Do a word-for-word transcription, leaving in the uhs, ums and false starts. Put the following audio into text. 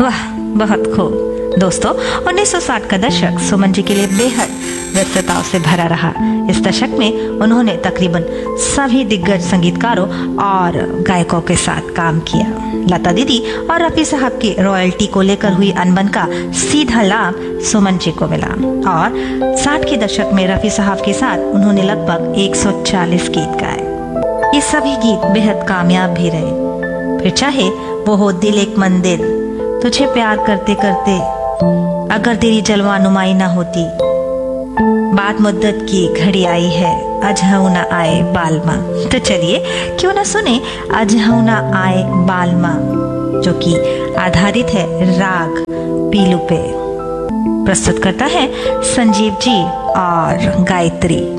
वाह, बहुत खूब। दोस्तों, उन्नीस सौ साठ का दशक सुमन जी के लिए बेहद व्यस्तताओं से भरा रहा। इस दशक में उन्होंने तकरीबन सभी दिग्गज संगीतकारों और गायकों के साथ काम किया। लता दीदी और रफी साहब की रॉयल्टी को लेकर हुई अनबन का सीधा लाभ सुमन जी को मिला और साठ के दशक में रफी साहब के साथ उन्होंने लगभग एक सौ चालीस गीत गाए। ये सभी गीत बेहद कामयाब भी रहे। फिर चाहे वो हो दिल एक मंदिर, तुझे प्यार करते करते, अगर तेरी जलवा नुमाई ना होती, बाद मुद्दत की घड़ी आई है, अजहू ना आए बालमा। तो चलिए क्यों ना सुने अजहू ना आए बालमा, जो कि आधारित है राग पीलू पे। प्रस्तुत करता है संजीव जी और गायत्री।